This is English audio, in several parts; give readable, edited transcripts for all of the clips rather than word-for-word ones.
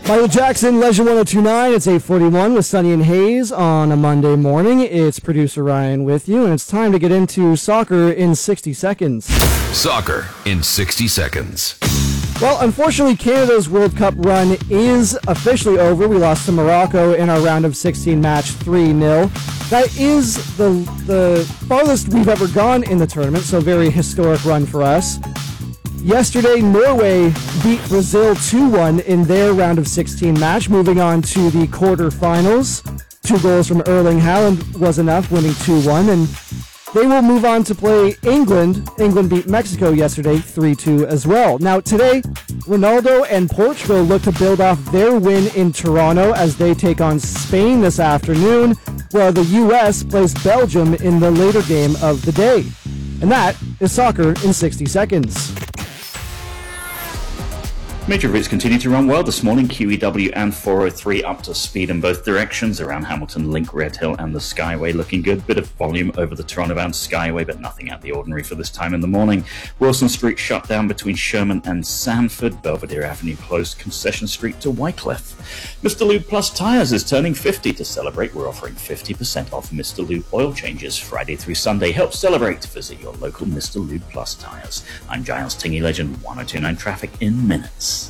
Michael Jackson, Legend 1029. It's 8:41 with Sunny and Hayes on a Monday morning. It's producer Ryan with you, and it's time to get into soccer in 60 seconds. Soccer in 60 seconds. Well, unfortunately, Canada's World Cup run is officially over. We lost to Morocco in our round of 16 match 3-0. That is the farthest we've ever gone in the tournament, so very historic run for us. Yesterday, Norway beat Brazil 2-1 in their round of 16 match, moving on to the quarterfinals. 2 goals from Erling Haaland was enough, winning 2-1, and they will move on to play England. England beat Mexico yesterday 3-2 as well. Now today, Ronaldo and Portugal look to build off their win in Toronto as they take on Spain this afternoon, while the U.S. plays Belgium in the later game of the day. And that is soccer in 60 seconds. Major routes continue to run well this morning. QEW and 403 up to speed in both directions. Around Hamilton, Link, Redhill and the Skyway looking good. Bit of volume over the Toronto-bound Skyway, but nothing out of the ordinary for this time in the morning. Wilson Street shut down between Sherman and Sanford. Belvedere Avenue closed Concession Street to Wycliffe. Mr. Lube Plus Tyres is turning 50. To celebrate, we're offering 50% off Mr. Lube oil changes Friday through Sunday. Help celebrate. Visit your local Mr. Lube Plus Tyres. I'm Giles Tingy, Legend 1029 traffic in minutes.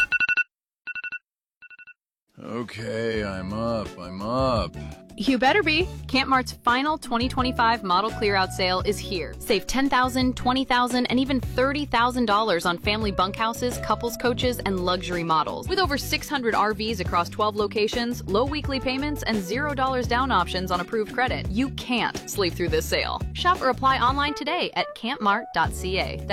Okay, I'm up. You better be. Campmart's final 2025 model clear-out sale is here. Save $10,000, $20,000, and even $30,000 on family bunkhouses, couples coaches, and luxury models. With over 600 RVs across 12 locations, low weekly payments, and $0 down options on approved credit, you can't sleep through this sale. Shop or apply online today at campmart.ca.